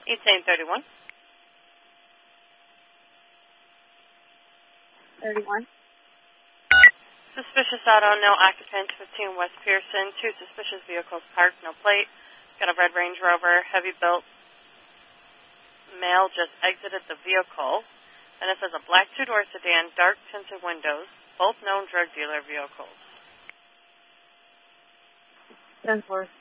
1831. 31. Suspicious auto, no occupant, 15 West Pearson. 2 suspicious vehicles parked, no plate. Got a red Range Rover, heavy built. Male just exited the vehicle. And it says a black two-door sedan, dark tinted windows, both known drug dealer vehicles. 10-4.